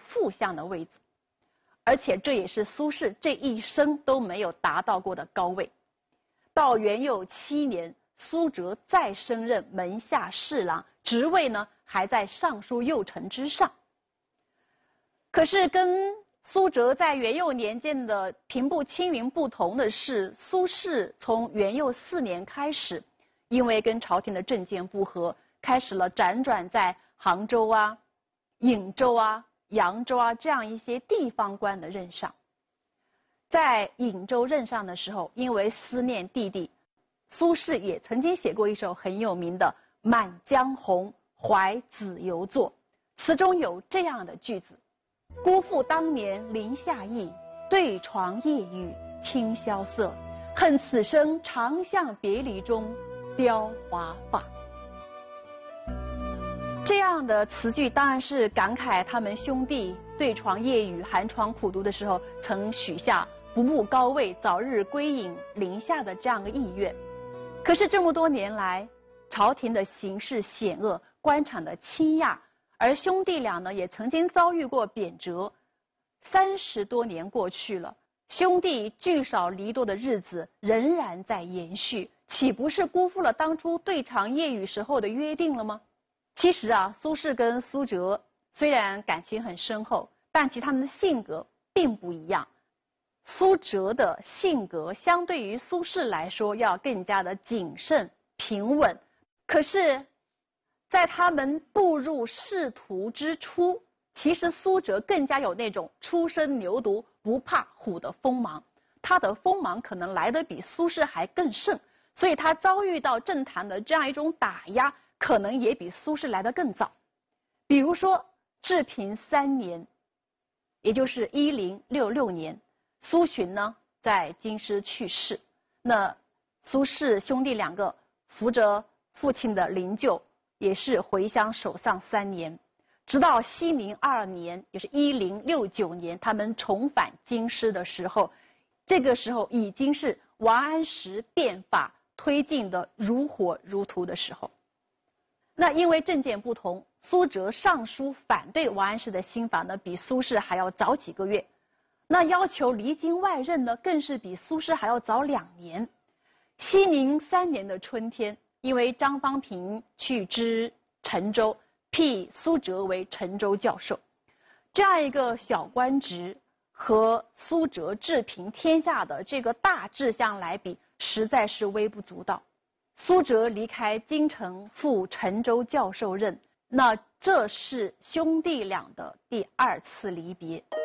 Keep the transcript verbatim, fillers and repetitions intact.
副相的位置，而且这也是苏轼这一生都没有达到过的高位。到元佑七年，苏辙再升任门下侍郎，职位呢还在尚书右丞之上。可是跟苏辙在元佑年间的平步青云不同的是，苏轼从元佑四年开始，因为跟朝廷的政见不合，开始了辗转在杭州啊、颍州啊、扬州啊这样一些地方官的任上。在颍州任上的时候，因为思念弟弟，苏轼也曾经写过一首很有名的《满江红·怀子由作》，词中有这样的句子：辜负当年林下意，对床夜雨听萧瑟。恨此生长向别离中，雕华发。这样的词句当然是感慨他们兄弟对床夜雨、寒窗苦读的时候，曾许下不慕高位、早日归隐林下的这样的意愿。可是这么多年来，朝廷的形势险恶，官场的倾轧，而兄弟俩呢也曾经遭遇过贬谪。三十多年过去了，兄弟聚少离多的日子仍然在延续，岂不是辜负了当初对床夜雨时候的约定了吗？其实啊，苏轼跟苏辙虽然感情很深厚，但其他们的性格并不一样。苏辙的性格相对于苏轼来说要更加的谨慎平稳，可是在他们步入仕途之初，其实苏辙更加有那种初生牛犊不怕虎的锋芒，他的锋芒可能来得比苏轼还更盛，所以他遭遇到政坛的这样一种打压，可能也比苏轼来得更早。比如说治平三年，也就是一零六六年，苏洵呢在京师去世，那苏轼兄弟两个扶着父亲的灵柩，也是回乡守丧三年，直到熙宁二年，也是一零六九年，他们重返京师的时候，这个时候已经是王安石变法推进的如火如荼的时候。那因为政见不同，苏辙上书反对王安石的新法呢，比苏轼还要早几个月。那要求离京外任呢，更是比苏轼还要早两年。熙宁三年的春天，因为张方平去知陈州，辟苏辙为陈州教授，这样一个小官职和苏辙治平天下的这个大志向来比，实在是微不足道。苏辙离开京城赴陈州教授任，那这是兄弟俩的第二次离别。